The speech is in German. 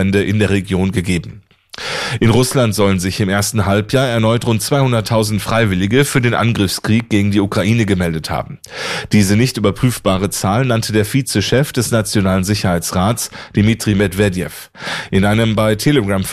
in der Region gegeben. In Russland sollen sich im ersten Halbjahr erneut rund 200.000 Freiwillige für den Angriffskrieg gegen die Ukraine gemeldet haben. Diese nicht überprüfbare Zahl nannte der Vizechef des Nationalen Sicherheitsrats, Dmitri Medvedev. In einem bei Telegram